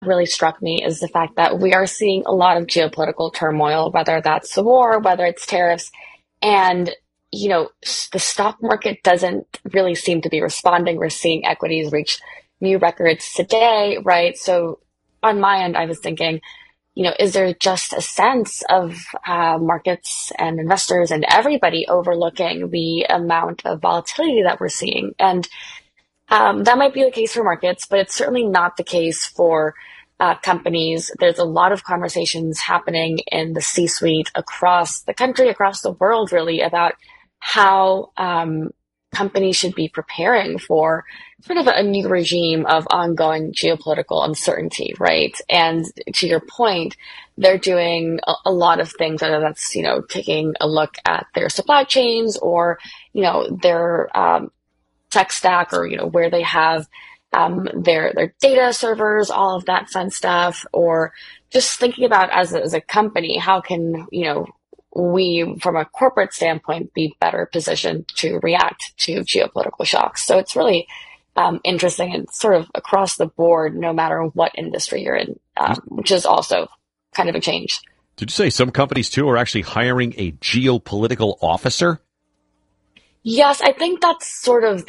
really struck me is the fact that we are seeing a lot of geopolitical turmoil, whether that's the war, whether it's tariffs, and the stock market doesn't really seem to be responding. We're seeing equities reach new records today, right? So on my end, I was thinking, is there just a sense of markets and investors and everybody overlooking the amount of volatility that we're seeing? And that might be the case for markets, but it's certainly not the case for companies. There's a lot of conversations happening in the C-suite across the country, across the world, really, about how companies should be preparing for sort of a new regime of ongoing geopolitical uncertainty, right? And to your point, they're doing a lot of things, whether that's, taking a look at their supply chains or, their tech stack or, where they have their data servers, all of that fun stuff, or just thinking about as a company, how can, we, from a corporate standpoint, be better positioned to react to geopolitical shocks. So it's really interesting and sort of across the board, no matter what industry you're in, which is also kind of a change. Did you say some companies, too, are actually hiring a geopolitical officer? Yes, I think that's sort of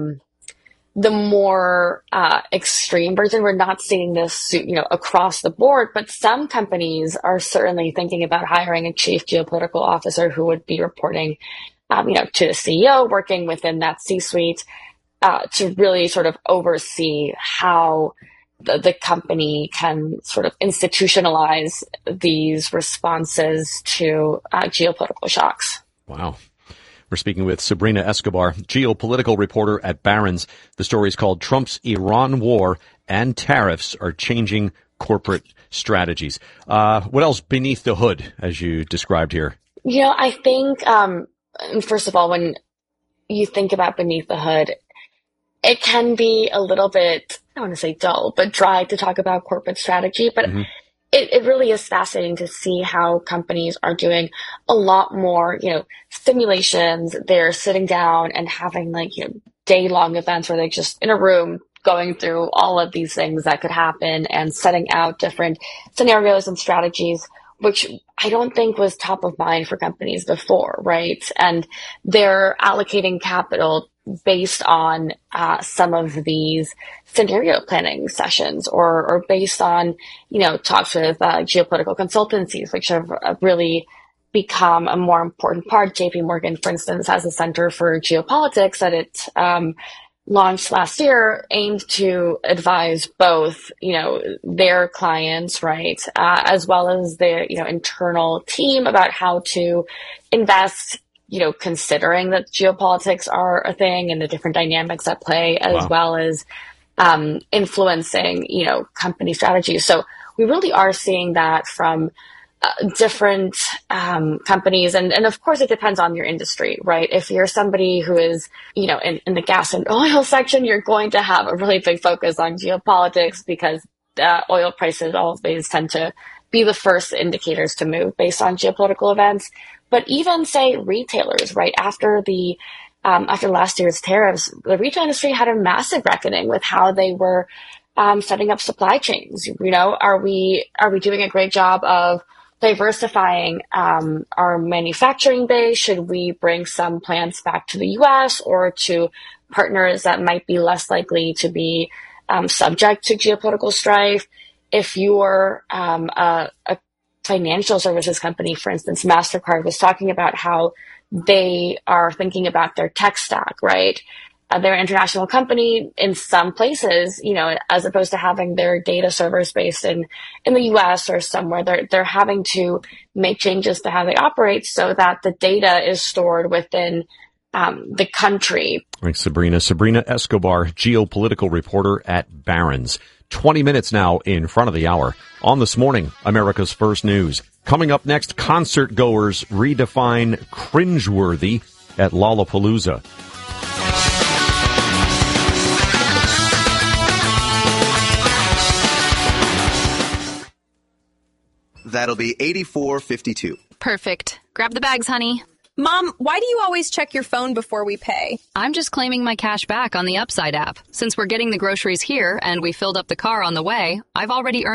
the more extreme version. We're not seeing this, across the board, but some companies are certainly thinking about hiring a chief geopolitical officer who would be reporting, to the CEO, working within that C-suite, to really sort of oversee how the company can sort of institutionalize these responses to geopolitical shocks. Wow. We're speaking with Sabrina Escobar, geopolitical reporter at Barron's. The story is called Trump's Iran War and Tariffs Are Changing Corporate Strategies. What else beneath the hood, as you described here? I think, first of all, when you think about beneath the hood, it can be a little bit, I don't want to say dull, but dry to talk about corporate strategy. But it really is fascinating to see how companies are doing a lot more, simulations. They're sitting down and having day-long events where they're just in a room going through all of these things that could happen and setting out different scenarios and strategies, which I don't think was top of mind for companies before, right? And they're allocating capital based on some of these scenario planning sessions or based on, talks with geopolitical consultancies, which have really become a more important part. JP Morgan, for instance, has a Center for Geopolitics that it launched last year, aimed to advise both, their clients, right, as well as their, internal team about how to invest, considering that geopolitics are a thing and the different dynamics at play, as well as influencing, company strategies. So we really are seeing that from different companies. And of course, it depends on your industry, right? If you're somebody who is, in the gas and oil section, you're going to have a really big focus on geopolitics because oil prices always tend to be the first indicators to move based on geopolitical events. But even, say, retailers, right, after last year's tariffs, the retail industry had a massive reckoning with how they were setting up supply chains. Are we doing a great job of diversifying our manufacturing base? Should we bring some plants back to the U.S. or to partners that might be less likely to be subject to geopolitical strife? If you're a financial services company, for instance, MasterCard was talking about how they are thinking about their tech stack, right? They're an international company in some places, as opposed to having their data servers based in the US or somewhere. They're having to make changes to how they operate so that the data is stored within the country. Thanks, Sabrina. Sabrina Escobar, geopolitical reporter at Barron's. 20 minutes now in front of the hour. On This Morning, America's First News. Coming up next, concert goers redefine cringeworthy at Lollapalooza. That'll be 84.52. Perfect. Grab the bags, honey. Mom, why do you always check your phone before we pay? I'm just claiming my cash back on the Upside app. Since we're getting the groceries here and we filled up the car on the way, I've already earned